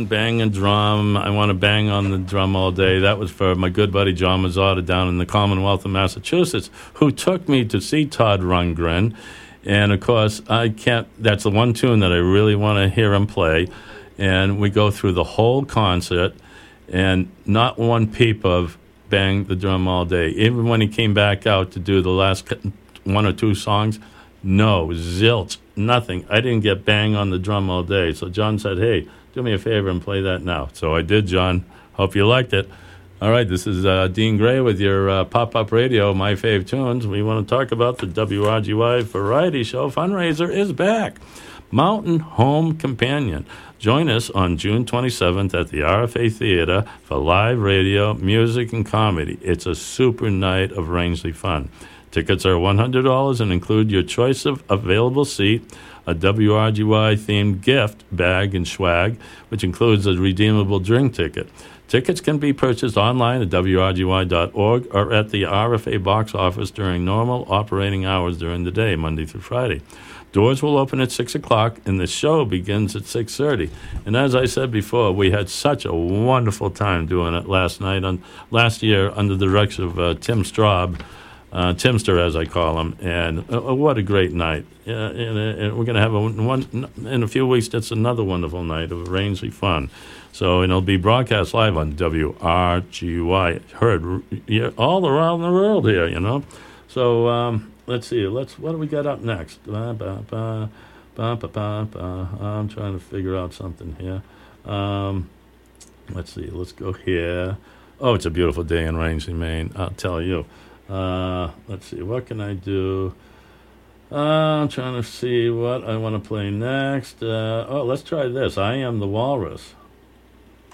Bang and drum. I want to bang on the drum all day. That was for my good buddy John Mazzotta down in the Commonwealth of Massachusetts, who took me to see Todd Rundgren. And, of course, I can't. That's the one tune that I really want to hear him play. And we go through the whole concert, and not one peep of Bang the Drum All Day. Even when he came back out to do the last one or two songs, no, zilch, nothing. I didn't get Bang on the Drum All Day. So John said, hey, do me a favor and play that now. So I did, John. Hope you liked it. All right, this is Dean Gray with your Pop-Up Radio, My Fave Tunes. We want to talk about the WRGY Variety Show. Fundraiser is back. Mountain Home Companion. Join us on June 27th at the RFA Theater for live radio, music, and comedy. It's a super night of Rangeley fun. Tickets are $100 and include your choice of available seat, a WRGY-themed gift bag and swag, which includes a redeemable drink ticket. Tickets can be purchased online at WRGY.org or at the RFA box office during normal operating hours during the day, Monday through Friday. Doors will open at 6 o'clock, and the show begins at 6:30. And as I said before, we had such a wonderful time doing it last year under the direction of Tim Straub, Timster, as I call him, and what a great night. And we're going to have one in a few weeks. That's another wonderful night of Rangeley fun. So, and it'll be broadcast live on WRGY, heard all around the world here, you know. So, let's see. What do we got up next? I'm trying to figure out something here. Let's see. Let's go here. Oh, it's a beautiful day in Rangeley, Maine. I'll tell you. Let's see. What can I do? I'm trying to see what I want to play next. Let's try this. I Am the Walrus.